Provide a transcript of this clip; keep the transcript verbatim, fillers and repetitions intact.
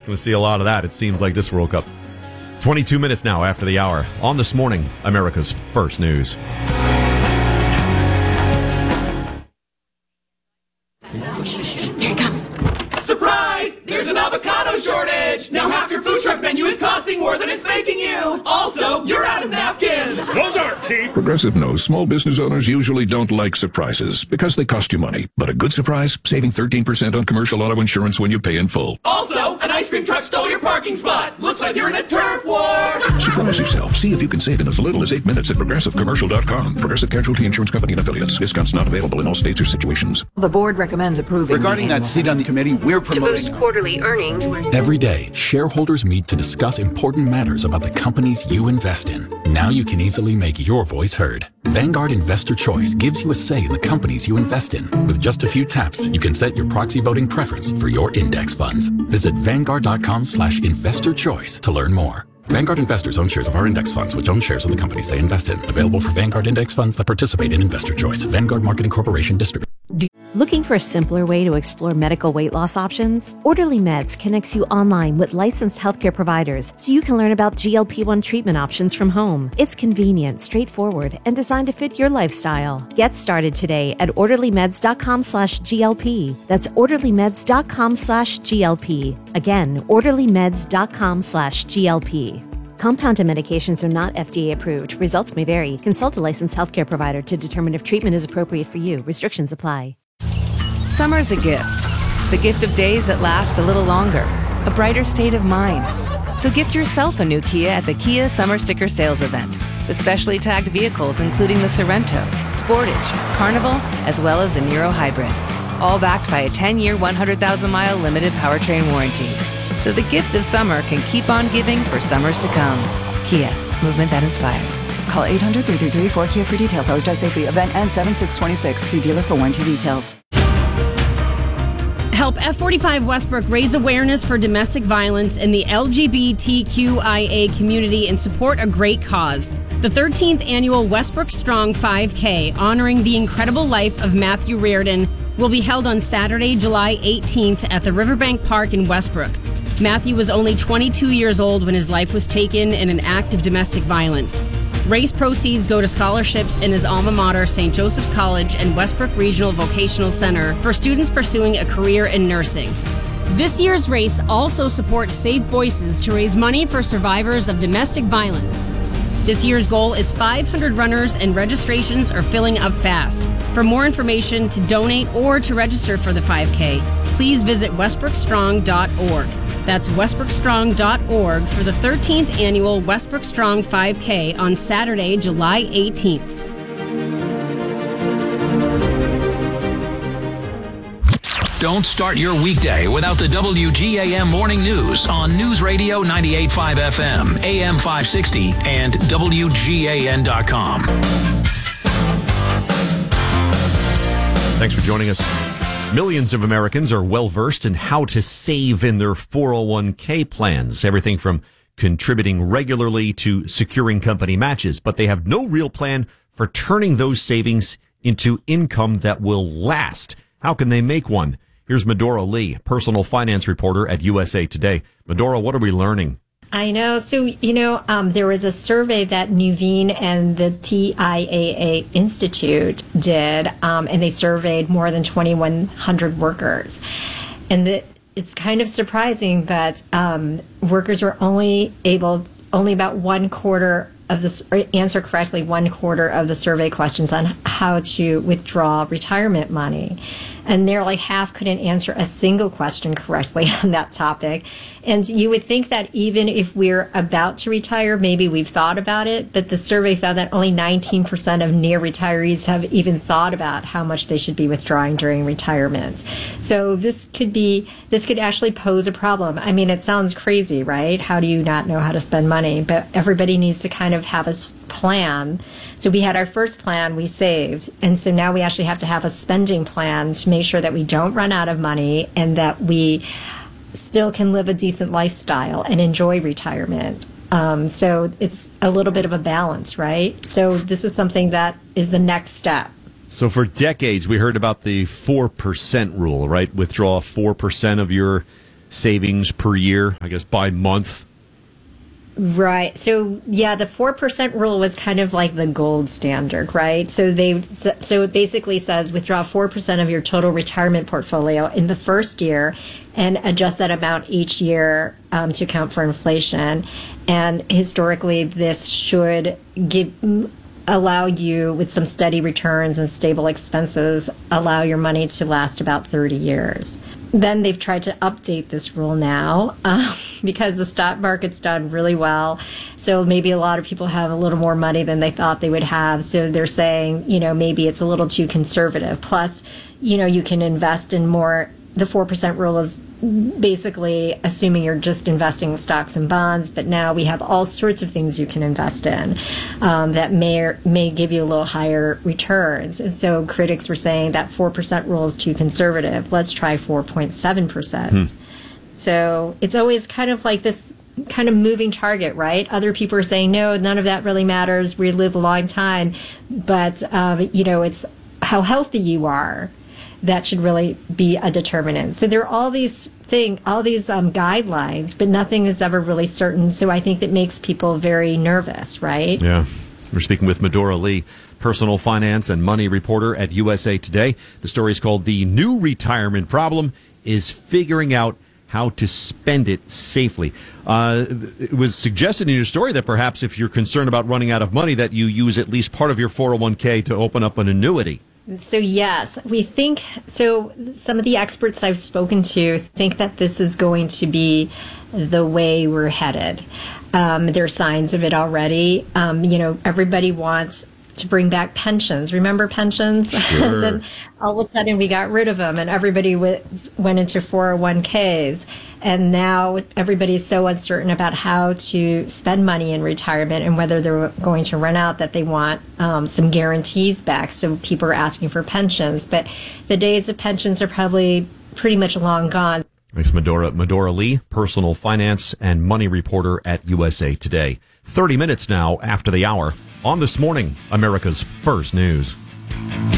going to see a lot of that, it seems like, this World Cup. twenty-two minutes now after the hour. On This Morning, America's First News. Here it comes. Surprise! There's an avocado shortage! Now half your food truck menu is costing more than it's making you! Also, you're out of napkins! Those aren't cheap! Progressive knows small business owners usually don't like surprises because they cost you money. But a good surprise? Saving thirteen percent on commercial auto insurance when you pay in full. Also, an ice cream truck stole your parking spot! Looks like you're in a turf war! Surprise yourself. See if you can save in as little as eight minutes at progressive commercial dot com. Progressive Casualty Insurance Company and affiliates. Discounts not available in all states or situations. The board recommends approving. Regarding that seat on the committee, we're promoting... To boost quarterly earnings. Every day, shareholders meet to discuss important matters about the companies you invest in. Now you can easily make your voice heard. Vanguard Investor Choice gives you a say in the companies you invest in. With just a few taps, you can set your proxy voting preference for your index funds. Visit vanguard.com slash investor choice to learn more. Vanguard investors own shares of our index funds, which own shares of the companies they invest in. Available for Vanguard index funds that participate in Investor Choice. Vanguard Marketing Corporation distributor. Looking for a simpler way to explore medical weight loss options? Orderly Meds connects you online with licensed healthcare providers so you can learn about G L P one treatment options from home. It's convenient, straightforward, and designed to fit your lifestyle. Get started today at orderlymeds.com slash GLP. That's orderlymeds.com slash GLP. Again, orderlymeds.com slash GLP. Compounded medications are not F D A approved. Results may vary. Consult a licensed healthcare provider to determine if treatment is appropriate for you. Restrictions apply. Summer's a gift. The gift of days that last a little longer. A brighter state of mind. So gift yourself a new Kia at the Kia Summer Sticker Sales Event. With specially tagged vehicles including the Sorento, Sportage, Carnival, as well as the Niro Hybrid. All backed by a ten-year, one hundred thousand mile limited powertrain warranty. So the gift of summer can keep on giving for summers to come. Kia, movement that inspires. Call eight hundred, three three three, four K I A for details. Always drive safely. Event ends seven six twenty-six. See dealer for warranty details. Help F forty-five Westbrook raise awareness for domestic violence in the L G B T Q I A community and support a great cause. The thirteenth annual Westbrook Strong five K, honoring the incredible life of Matthew Reardon, will be held on Saturday, July eighteenth at the Riverbank Park in Westbrook. Matthew was only twenty-two years old when his life was taken in an act of domestic violence. Race proceeds go to scholarships in his alma mater, Saint Joseph's College and Westbrook Regional Vocational Center for students pursuing a career in nursing. This year's race also supports Safe Voices to raise money for survivors of domestic violence. This year's goal is five hundred runners and registrations are filling up fast. For more information, to donate or to register for the five K, please visit westbrook strong dot org. That's westbrook strong dot org for the thirteenth annual Westbrook Strong five K on Saturday, July eighteenth. Don't start your weekday without the W G A M Morning News on News Radio ninety-eight point five F M, A M five sixty, and W G A N dot com. Thanks for joining us. Millions of Americans are well-versed in how to save in their four oh one k plans, everything from contributing regularly to securing company matches, but they have no real plan for turning those savings into income that will last. How can they make one? Here's Medora Lee, personal finance reporter at U S A Today. Medora, what are we learning? I know. So, you know, um, there was a survey that Nuveen and the T I A A Institute did, um, and they surveyed more than twenty-one hundred workers. And the, it's kind of surprising that um, workers were only able, only about one quarter of this, or answer correctly one quarter of the survey questions on how to withdraw retirement money. And nearly half couldn't answer a single question correctly on that topic. And you would think that even if we're about to retire, maybe we've thought about it, but the survey found that only nineteen percent of near retirees have even thought about how much they should be withdrawing during retirement. So this could be, this could actually pose a problem. I mean, it sounds crazy, right? How do you not know how to spend money? But everybody needs to kind of have a plan. So we had our first plan, we saved, and so now we actually have to have a spending plan to make sure that we don't run out of money and that we still can live a decent lifestyle and enjoy retirement. Um, so it's a little bit of a balance, right? So this is something that is the next step. So for decades, we heard about the four percent rule, right? Withdraw four percent of your savings per year, I guess by month. Right. So yeah, the four percent rule was kind of like the gold standard, right? So they so it basically says withdraw four percent of your total retirement portfolio in the first year and adjust that amount each year um, to account for inflation. And historically, this should give allow you, with some steady returns and stable expenses, allow your money to last about thirty years. Then they've tried to update this rule now um, because the stock market's done really well. So maybe a lot of people have a little more money than they thought they would have. So they're saying, you know, maybe it's a little too conservative. Plus, you know, you can invest in more. The four percent rule is basically assuming you're just investing in stocks and bonds, but now we have all sorts of things you can invest in um, that may or may give you a little higher returns. And so critics were saying that four percent rule is too conservative. Let's try four point seven percent. Hmm. So it's always kind of like this kind of moving target, right? Other people are saying, no, none of that really matters. We live a long time. But, um, you know, it's how healthy you are that should really be a determinant. So there are all these things, all these um, guidelines, but nothing is ever really certain. So I think that makes people very nervous, right? Yeah. We're speaking with Medora Lee, personal finance and money reporter at U S A Today. The story is called The New Retirement Problem is Figuring Out How to Spend It Safely. Uh, it was suggested in your story that perhaps if you're concerned about running out of money, that you use at least part of your four oh one k to open up an annuity. So yes, we think, so some of the experts I've spoken to think that this is going to be the way we're headed. Um, there are signs of it already. Um, you know, everybody wants to bring back pensions. Remember pensions? Sure. And then all of a sudden we got rid of them and everybody w- went into four oh one k's. And now everybody's so uncertain about how to spend money in retirement and whether they're going to run out that they want um, some guarantees back. So people are asking for pensions. But the days of pensions are probably pretty much long gone. Thanks, Medora. Medora Lee, personal finance and money reporter at U S A Today. thirty minutes now after the hour on This Morning, America's First News.